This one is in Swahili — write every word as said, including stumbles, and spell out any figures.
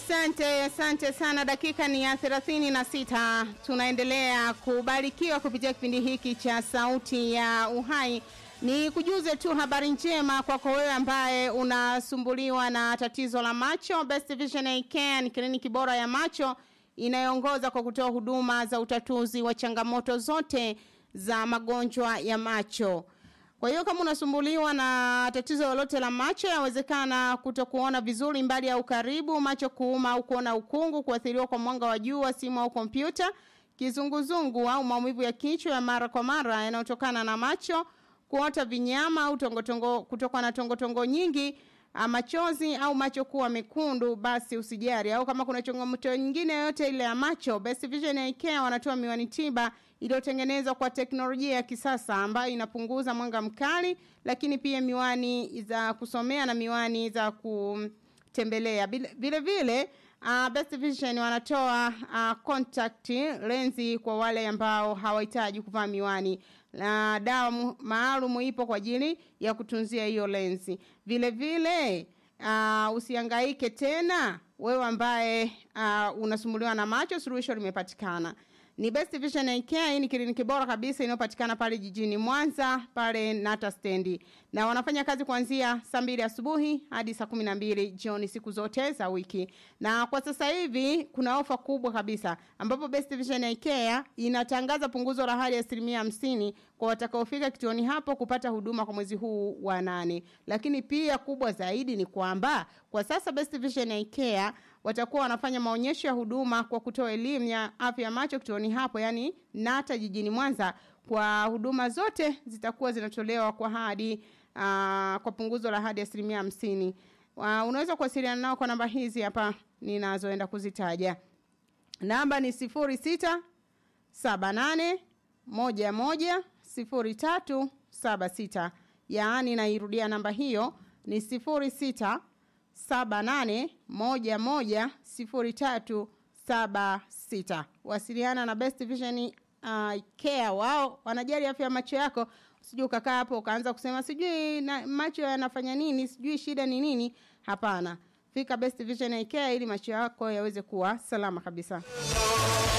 Asante, asante sana. Dakika ni ya thelathini na sita. Tunaendelea kubarikiwa kupitia kipindi hiki cha Sauti ya Uhai. Ni kujuze tu habari njema kwako wewe ambaye unasumbuliwa na tatizo la macho. Best Vision Eye Care ni kliniki bora ya macho inayoongoza kwa kutoa huduma za utatuzi wa changamoto zote za magonjwa ya macho. Kwa hiyo kama unasumbuliwa na tatizo lolote la macho, yawezekana kutokuona vizuri mbali au karibu, macho kuuma au kuona ukungu, kuathiriwa kwa mwanga wa jua, simu au kompyuta, kizunguzungu au maumivu ya kichwa ya mara kwa mara yanayotokana na macho, kuota vinyama au tongotongo kutoka na tongotongo nyingi, machozi au macho kuwa mekundu, basi usijari. Au kama kuna changamoto nyingine yote ile ya macho, Best Vision Eye Care wanatoa miwani tiba iliyotengenezwa kwa teknolojia ya kisasa ambayo inapunguza mwanga mkali, lakini pia miwani za kusomea na miwani za kutembelea. Vile vile uh, Best Vision wanatoa uh, contact lensi kwa wale ambao hawahitaji kuvaa miwani. Na dawa maalum ipo kwa ajili ya kutunzia hiyo lensi. Vile vile uh, usihangaike tena wewe ambaye uh, unasumbuliwa na macho, suluhisho limepatikana. Ni Best Vision Eye Care, ni kliniki bora kabisa inayopatikana pale jijini Mwanza, pale Nata Stendi. Na wanafanya kazi kuanzia saa mbili asubuhi hadi saa kumi na mbili jioni siku zote za wiki. Na kwa sasa hivi kuna ofa kubwa kabisa ambapo Best Vision Eye Care inatangaza punguzo la hadi asilimia hamsini kwa watakaofika kituoni hapo kupata huduma kwa mwezi huu wa nane. Lakini pia kubwa zaidi ni kwamba kwa sasa Best Vision Eye Care watakuwa wanafanya maonyesho ya huduma kwa kutoa elimu ya afya ya macho kituoni hapo, yani Nata jijini Mwanza. Kwa huduma zote zitakuwa zinatolewa kwa hadi uh, kwa punguzo la hadi asilimia hamsini. Uh, unaweza kuwasiliana nao kwa namba hizi hapa ninazoenda kuzitaja. Namba ni sifuri sita saba nane moja moja sifuri tatu saba sita. Yaani nairudia namba hiyo ni sifuri sita saba nane moja moja sifuri tatu saba sita. Wasiliana na Best Vision uh, Care, wao wanajali afya ya macho yako. Usije ukakaa hapo ukaanza kusema sijui na macho yanafanya nini, sijui shida ni nini. Hapana. Fika Best Vision Eye Care ili macho yako yaweze kuwa salama kabisa.